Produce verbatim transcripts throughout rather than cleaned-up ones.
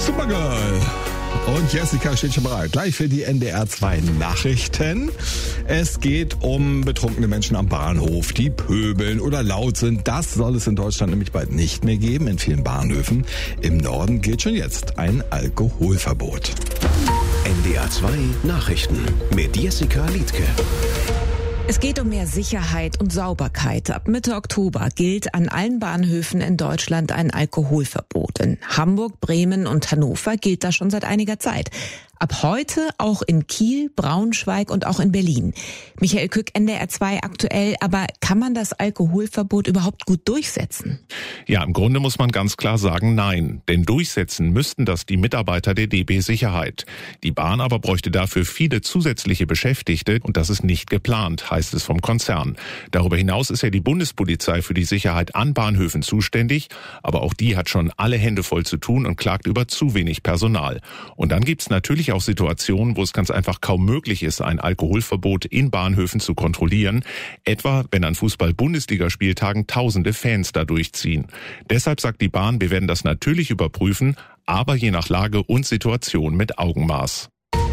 Supergirl. Und Jessica steht schon bereit. Gleich für die N D R zwei Nachrichten. Es geht um betrunkene Menschen am Bahnhof, die pöbeln oder laut sind. Das soll es in Deutschland nämlich bald nicht mehr geben in vielen Bahnhöfen. Im Norden gilt schon jetzt ein Alkoholverbot. N D R zwei Nachrichten mit Jessica Liedtke. Es geht um mehr Sicherheit und Sauberkeit. Ab Mitte Oktober gilt an allen Bahnhöfen in Deutschland ein Alkoholverbot. In Hamburg, Bremen und Hannover gilt das schon seit einiger Zeit. Ab heute auch in Kiel, Braunschweig und auch in Berlin. Michael Kück, N D R zwei aktuell. Aber kann man das Alkoholverbot überhaupt gut durchsetzen? Ja, im Grunde muss man ganz klar sagen, nein. Denn durchsetzen müssten das die Mitarbeiter der D B Sicherheit. Die Bahn aber bräuchte dafür viele zusätzliche Beschäftigte und das ist nicht geplant, heißt es vom Konzern. Darüber hinaus ist ja die Bundespolizei für die Sicherheit an Bahnhöfen zuständig. Aber auch die hat schon alle Hände voll zu tun und klagt über zu wenig Personal. Und dann gibt's natürlich auch Situationen, wo es ganz einfach kaum möglich ist, ein Alkoholverbot in Bahnhöfen zu kontrollieren, etwa wenn an Fußball-Bundesligaspieltagen tausende Fans da durchziehen. Deshalb sagt die Bahn, wir werden das natürlich überprüfen, aber je nach Lage und Situation mit Augenmaß.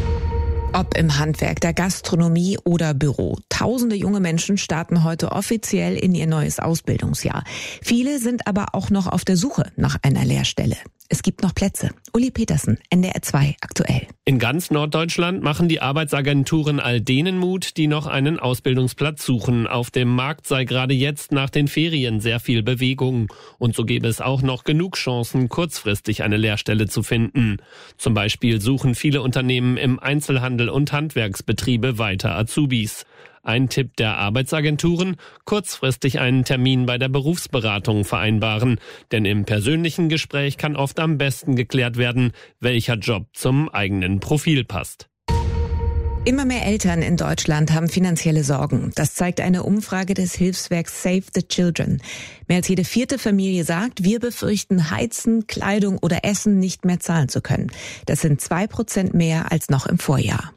Ob im Handwerk, der Gastronomie oder Büro. Tausende junge Menschen starten heute offiziell in ihr neues Ausbildungsjahr. Viele sind aber auch noch auf der Suche nach einer Lehrstelle. Es gibt noch Plätze. Uli Petersen, N D R zwei aktuell. In ganz Norddeutschland machen die Arbeitsagenturen all denen Mut, die noch einen Ausbildungsplatz suchen. Auf dem Markt sei gerade jetzt nach den Ferien sehr viel Bewegung. Und so gäbe es auch noch genug Chancen, kurzfristig eine Lehrstelle zu finden. Zum Beispiel suchen viele Unternehmen im Einzelhandel und Handwerksbetriebe weiter Azubis. Ein Tipp der Arbeitsagenturen, kurzfristig einen Termin bei der Berufsberatung vereinbaren. Denn im persönlichen Gespräch kann oft am besten geklärt werden, welcher Job zum eigenen Profil passt. Immer mehr Eltern in Deutschland haben finanzielle Sorgen. Das zeigt eine Umfrage des Hilfswerks Save the Children. Mehr als jede vierte Familie sagt, wir befürchten, Heizen, Kleidung oder Essen nicht mehr zahlen zu können. Das sind zwei Prozent mehr als noch im Vorjahr.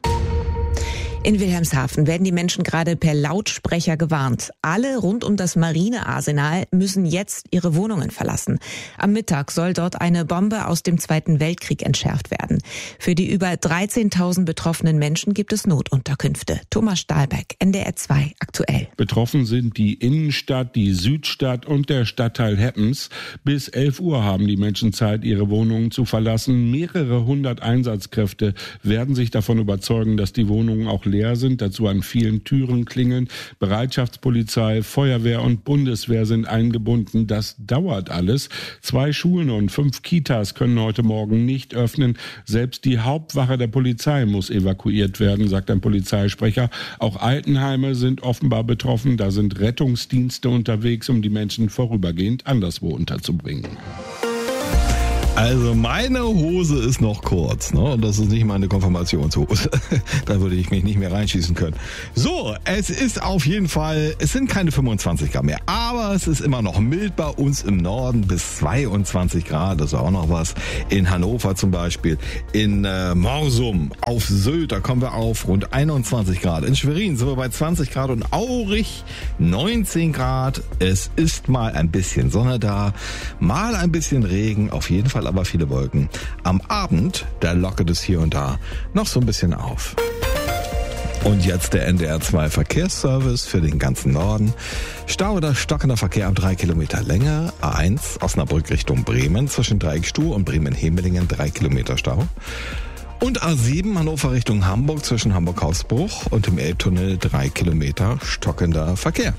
In Wilhelmshaven werden die Menschen gerade per Lautsprecher gewarnt. Alle rund um das Marinearsenal müssen jetzt ihre Wohnungen verlassen. Am Mittag soll dort eine Bombe aus dem Zweiten Weltkrieg entschärft werden. Für die über dreizehntausend betroffenen Menschen gibt es Notunterkünfte. Thomas Stahlbeck, N D R zwei aktuell. Betroffen sind die Innenstadt, die Südstadt und der Stadtteil Heppens. Bis elf Uhr haben die Menschen Zeit, ihre Wohnungen zu verlassen. Mehrere hundert Einsatzkräfte werden sich davon überzeugen, dass die Wohnungen auch leer sind, dazu an vielen Türen klingeln. Bereitschaftspolizei, Feuerwehr und Bundeswehr sind eingebunden. Das dauert alles. Zwei Schulen und fünf Kitas können heute Morgen nicht öffnen. Selbst die Hauptwache der Polizei muss evakuiert werden, sagt ein Polizeisprecher. Auch Altenheime sind offenbar betroffen. Da sind Rettungsdienste unterwegs, um die Menschen vorübergehend anderswo unterzubringen. Also meine Hose ist noch kurz, ne? Und das ist nicht meine Konfirmationshose. Da würde ich mich nicht mehr reinschießen können. So, es ist auf jeden Fall, es sind keine fünfundzwanzig Grad mehr, aber es ist immer noch mild bei uns im Norden bis zweiundzwanzig Grad, das ist auch noch was. In Hannover zum Beispiel, in äh, Morsum, auf Sylt, da kommen wir auf rund einundzwanzig Grad. In Schwerin sind wir bei zwanzig Grad und Aurich neunzehn Grad. Es ist mal ein bisschen Sonne da, mal ein bisschen Regen, auf jeden Fall aber viele Wolken. Am Abend, da lockert es hier und da noch so ein bisschen auf. Und jetzt der N D R zwei Verkehrsservice für den ganzen Norden. Stau oder stockender Verkehr ab drei Kilometer Länge. A eins Osnabrück Richtung Bremen zwischen Dreieckstuhl und Bremen-Hemelingen drei Kilometer Stau. Und A sieben Hannover Richtung Hamburg zwischen Hamburg-Hausbruch und dem Elbtunnel drei Kilometer stockender Verkehr.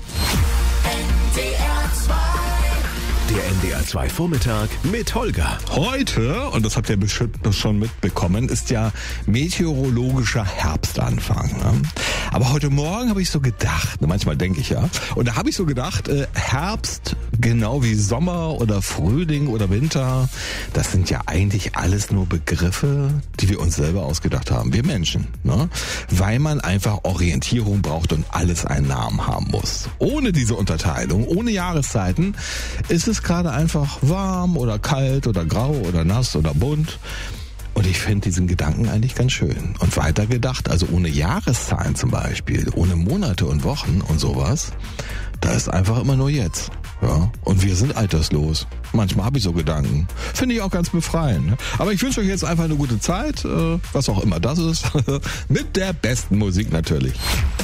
Der N D R zwei Vormittag mit Holger. Heute, und das habt ihr bestimmt schon mitbekommen, ist ja meteorologischer Herbstanfang. Ne? Aber heute Morgen habe ich so gedacht, manchmal denke ich ja, und da habe ich so gedacht, äh, Herbst, genau wie Sommer oder Frühling oder Winter, das sind ja eigentlich alles nur Begriffe, die wir uns selber ausgedacht haben, wir Menschen. Ne? Weil man einfach Orientierung braucht und alles einen Namen haben muss. Ohne diese Unterteilung, ohne Jahreszeiten, ist es gerade einfach warm oder kalt oder grau oder nass oder bunt. Und ich finde diesen Gedanken eigentlich ganz schön. Und weiter gedacht, also ohne Jahreszahlen zum Beispiel, ohne Monate und Wochen und sowas, da ist einfach immer nur jetzt. Ja, und wir sind alterslos. Manchmal habe ich so Gedanken. Finde ich auch ganz befreiend. Ne? Aber ich wünsche euch jetzt einfach eine gute Zeit, äh, was auch immer das ist, mit der besten Musik natürlich.